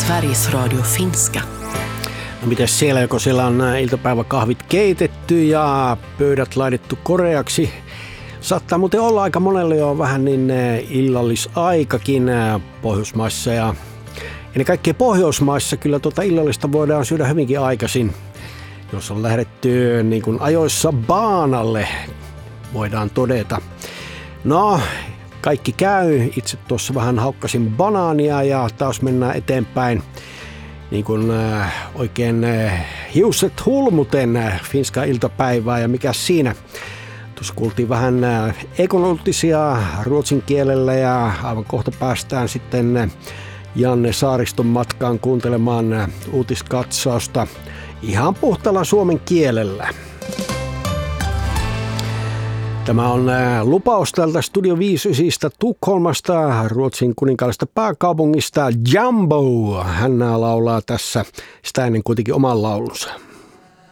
Sveriges Radio finska. No mites siellä, kun siellä on iltapäiväkahvit keitetty ja pöydät laitettu koreaksi? Saattaa muuten olla aika monelle jo vähän niin illallisaikakin Pohjoismaissa ja ennen kaikkea Pohjoismaissa kyllä illallista voidaan syödä hyvinkin aikaisin. Jos on lähdetty niin kuin ajoissa baanalle, voidaan todeta. No, kaikki käy. Itse tuossa vähän haukkasin banaania ja taas mennään eteenpäin. Niin kuin oikein hiukset hulmuten finska iltapäivää ja mikä siinä. Tuossa kuultiin vähän ekonoutisia ruotsin kielellä ja aivan kohta päästään sitten Janne Saariston matkaan kuuntelemaan uutiskatsausta ihan puhtaalla suomen kielellä. Tämä on lupaus tältä Studio 59 Tukholmasta, Ruotsin kuninkaallisesta pääkaupungista. Jumbo, hän laulaa tässä sitä ennen kuitenkin oman laulunsa.